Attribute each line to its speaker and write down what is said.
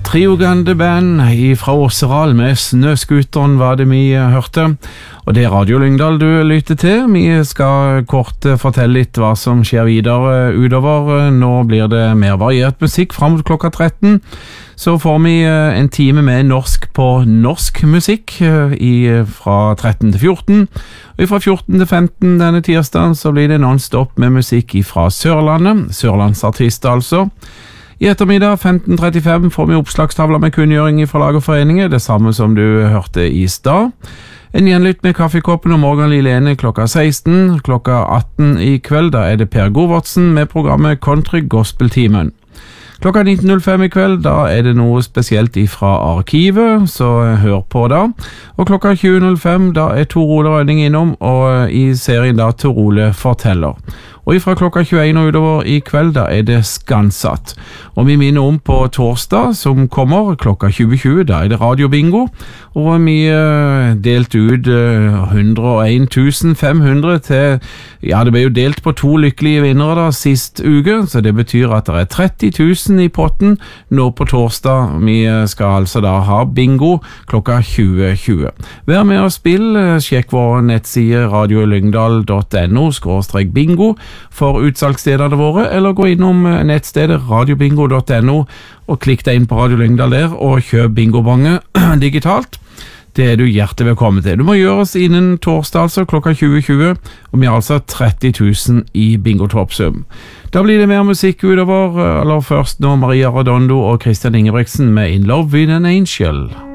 Speaker 1: Triogande band fra Åseral med Snøskuteren var det vi hørte, og det Radio Lyngdal du lytter til. Vi skal kort fortelle litt hva som skjer videre utover. Nå blir det mer variert musikk frem mot klokka 13. Så får vi en time med norsk på norsk musikk fra 13 til 14. Og fra 14 til 15 denne tirsdagen så blir det non-stop med musikk fra Sørlandet, sørlandsartister altså. I ettermiddag 15.35 får vi oppslagstavler med kunngjøring fra lag og foreninger, det samme som du hørte i stad. En gjenlytt med kaffekoppen og Morgan Lilene klokka 16. Klokka 18 i kveld, da er det Per Govartsen med programmet Country Gospel-timen. Klokka 19.05 i kveld, da er det noe spesielt fra arkivet, så hør på da. Og klokka 20.05, da er Tor Ole Rønning innom, og i serien da Tor Ole forteller. Og fra klokka 21 og utover i kveld, da er det Skansatt. Og vi minner om på torsdag som kommer, klokka 20.20, da er det Radio Bingo. Og vi delte ut 101 500 til, ja det ble jo delt på 2 lykkelige vinnere da sist uke, så det betyr at det er 30 000 i potten nå på torsdag. Vi skal altså da ha bingo klokka 20.20. Vær med og spill, sjekk vår nettside radiolyngdal.no/bingo for utsalgsstedene våre, eller gå innom nettstedet radiobingo.no og klikk deg inn på Radio Lyngdal der og kjøp bingobonge digitalt. Det er du hjertelig velkommen til. Du må gjøre oss innen torsdag, altså klokka 20.20, og vi har altså 30 000 i bingo-toppsum. Da blir det mer musikk utover, eller først nå Maria Redondo og Christian Ingebrigtsen med In Love with an Angel.